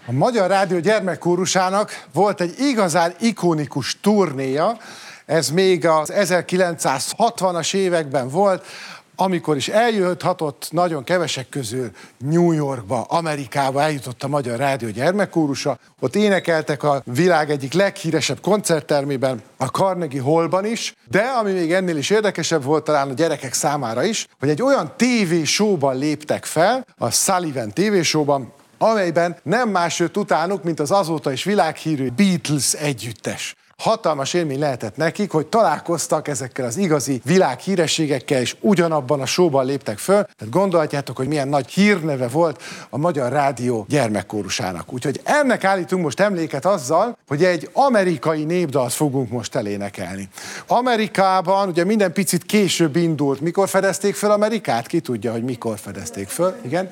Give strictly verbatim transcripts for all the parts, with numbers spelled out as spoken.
A Magyar Rádió gyermekkórusának volt egy igazán ikonikus turnéja, ez még az ezerkilencszázhatvanas években volt, amikor is eljuthatott nagyon kevesek közül New Yorkba, Amerikába eljutott a Magyar Rádió gyermekkórusa. Ott énekeltek a világ egyik leghíresebb koncerttermében, a Carnegie Hallban is, de ami még ennél is érdekesebb volt talán a gyerekek számára is, hogy egy olyan tévésóban léptek fel, a Sullivan tévésóban, amelyben nem más jött utánuk, mint az azóta is világhírű Beatles együttes. Hatalmas élmény lehetett nekik, hogy találkoztak ezekkel az igazi világhírességekkel, és ugyanabban a showban léptek föl. Tehát gondolhatjátok, hogy milyen nagy hírneve volt a Magyar Rádió gyermekkórusának. Úgyhogy ennek állítunk most emléket azzal, hogy egy amerikai népdalt fogunk most elénekelni. Amerikában ugye minden picit később indult. Mikor fedezték föl Amerikát? Ki tudja, hogy mikor fedezték föl? Igen?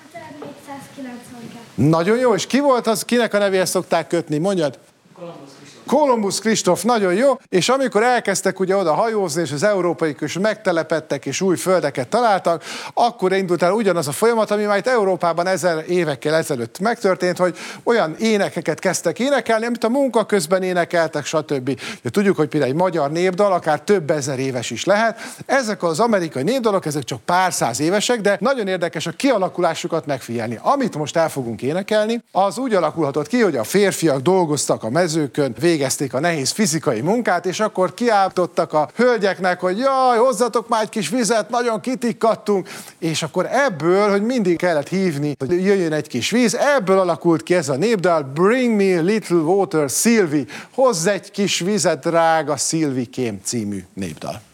Nagyon jó, és ki volt az, kinek a nevéhez szokták kötni? Mondjad! Kolumbusz Kristóf, nagyon jó, és amikor elkezdtek ugye oda hajózni, és az európaiak is megtelepedtek, és új földeket találtak, akkor indult el ugyanaz a folyamat, ami már itt Európában ezer évekkel ezelőtt megtörtént, hogy olyan énekeket kezdtek énekelni, amit a munka közben énekeltek, stb. Ja, tudjuk, hogy például egy magyar népdal akár több ezer éves is lehet. Ezek az amerikai népdalok, ezek csak pár száz évesek, de nagyon érdekes a kialakulásukat megfigyelni. Amit most el fogunk énekelni, az úgy alakulhatott ki, hogy a férfiak dolgoztak a mezőkön, végezték a nehéz fizikai munkát, és akkor kiáltottak a hölgyeknek, hogy jaj, hozzatok már egy kis vizet, nagyon kitikkadtunk, és akkor ebből, hogy mindig kellett hívni, hogy jöjjön egy kis víz, ebből alakult ki ez a népdal, Bring me a little water, Sylvie, hozz egy kis vizet, drága Szilvikém című népdal.